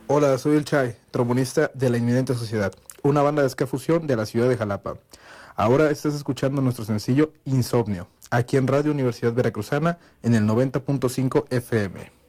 Hola, soy el Chai, trombonista de La Inminente Sociedad, una banda de ska fusión de la ciudad de Jalapa. Ahora estás escuchando nuestro sencillo Insomnio, aquí en Radio Universidad Veracruzana en el 90.5 FM.